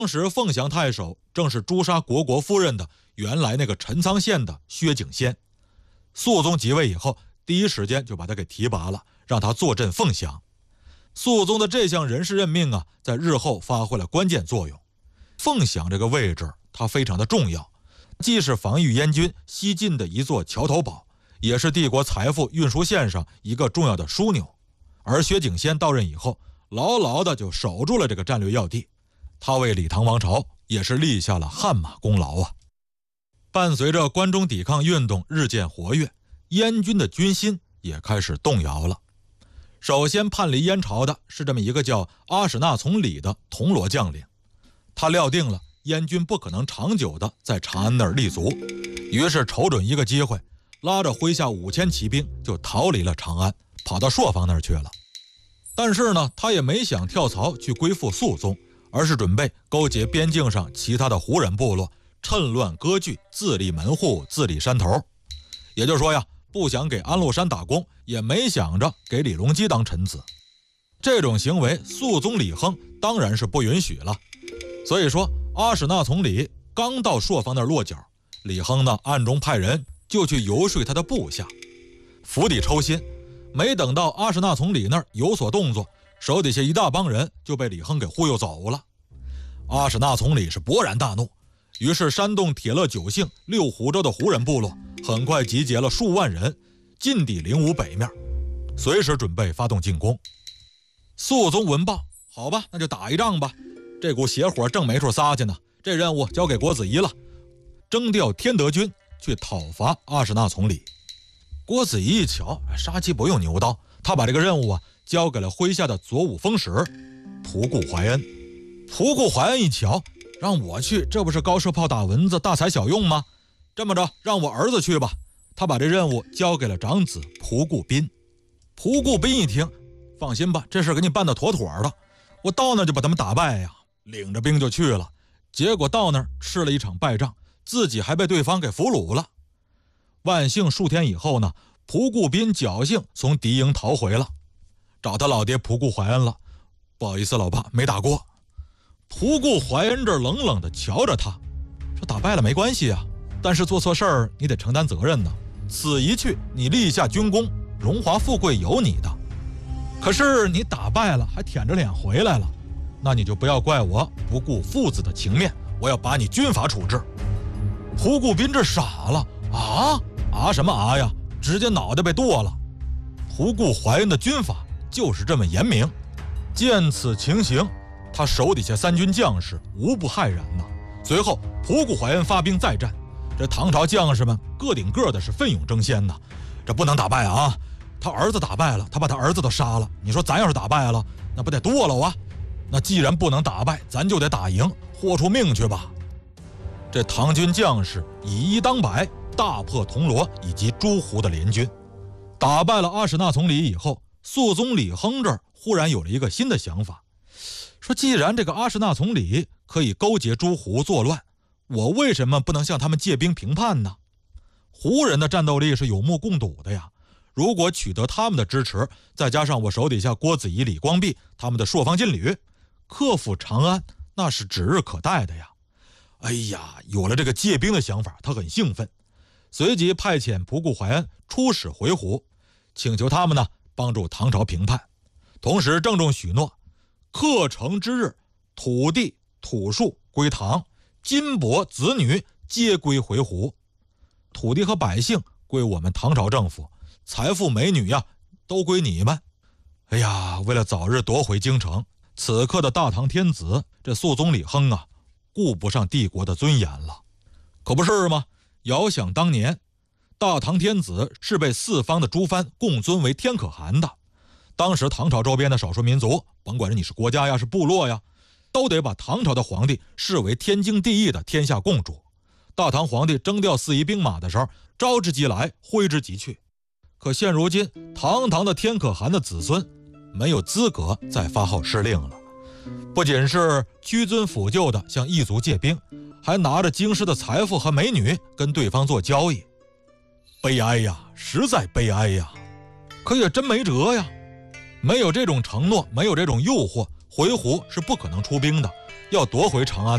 当时凤翔太守正是诛杀虢国夫人的原来那个陈仓县的薛景先。肃宗即位以后，第一时间就把他给提拔了，让他坐镇凤翔。肃宗的这项人事任命啊，在日后发挥了关键作用。凤翔这个位置它非常的重要，既是防御燕军西进的一座桥头堡，也是帝国财富运输线上一个重要的枢纽。而薛景先到任以后，牢牢的就守住了这个战略要地，他为李唐王朝也是立下了汗马功劳啊。伴随着关中抵抗运动日渐活跃，燕军的军心也开始动摇了。首先叛离燕朝的是这么一个叫阿史那从李的铜锣将领，他料定了燕军不可能长久的在长安那儿立足，于是瞅准一个机会，拉着麾下5000骑兵就逃离了长安，跑到朔方那儿去了。但是呢，他也没想跳槽去归附肃宗，而是准备勾结边境上其他的胡人部落，趁乱割据，自立门户，自立山头。也就是说呀，不想给安禄山打工，也没想着给李隆基当臣子。这种行为，肃宗李亨当然是不允许了。所以说，阿史那从李刚到朔方那儿落脚，李亨呢暗中派人就去游说他的部下，釜底抽薪。没等到阿史那从李那儿有所动作，手底下一大帮人就被李亨给忽悠走了。阿史那从李是勃然大怒，于是煽动铁勒9姓6湖州的胡人部落，很快集结了数万人，进抵灵武北面，随时准备发动进攻。肃宗闻报，好吧，那就打一仗吧，这股邪火正没处撒去呢，这任务交给郭子仪了，征调天德军去讨伐阿史那从李。郭子仪一瞧，杀鸡不用牛刀，他把这个任务啊交给了麾下的左武锋使仆固怀恩。仆固怀恩一瞧，让我去，这不是高射炮打蚊子，大材小用吗？这么着，让我儿子去吧。他把这任务交给了长子仆固斌。仆固斌一听，放心吧，这事给你办得妥妥的，我到那就把他们打败呀。领着兵就去了，结果到那儿吃了一场败仗，自己还被对方给俘虏了。万幸数天以后呢，仆固斌侥幸从敌营逃回了，找他老爹仆固怀恩了。不好意思，老爸，没打过。仆固怀恩这冷冷地瞧着他，说打败了没关系啊，但是做错事儿你得承担责任呢。此一去，你立下军功，荣华富贵有你的。可是你打败了，还舔着脸回来了，那你就不要怪我不顾父子的情面，我要把你军法处置。仆固斌这傻了，啊什么啊呀，直接脑袋被剁了。仆固怀恩的军法就是这么严明。见此情形，他手底下3军将士无不骇然呐。随后仆固怀恩发兵再战，这唐朝将士们个顶个的是奋勇争先呐。这不能打败啊，他儿子打败了，他把他儿子都杀了，你说咱要是打败了，那不得剁了啊？那既然不能打败，咱就得打赢，豁出命去吧。这唐军将士以一当百，大破铜锣以及诸胡的联军，打败了阿史那从李以后，肃宗李亨这儿忽然有了一个新的想法，说既然这个阿史那从李可以勾结诸胡作乱，我为什么不能向他们借兵平叛呢？胡人的战斗力是有目共睹的呀，如果取得他们的支持，再加上我手底下郭子仪、李光弼他们的朔方劲旅，克服长安那是指日可待的呀。哎呀，有了这个借兵的想法，他很兴奋，随即派遣仆固怀恩出使回鹘，请求他们呢帮助唐朝平叛，同时郑重许诺，克成之日，土地土树归唐，金帛子女皆归回鹘，土地和百姓归我们唐朝政府，财富美女呀都归你们。哎呀，为了早日夺回京城，此刻的大唐天子这肃宗李亨啊，顾不上帝国的尊严了。可不是吗？遥想当年，大唐天子是被四方的诸藩共尊为天可汗的。当时唐朝周边的少数民族，甭管是你是国家呀是部落呀，都得把唐朝的皇帝视为天经地义的天下共主。大唐皇帝征调四夷兵马的时候，招之即来，挥之即去。可现如今，堂堂的天可汗的子孙没有资格再发号施令了，不仅是屈尊抚旧的向异族借兵，还拿着京师的财富和美女跟对方做交易。悲哀呀，实在悲哀呀！可也真没辙呀，没有这种承诺，没有这种诱惑，回鹘是不可能出兵的，要夺回长安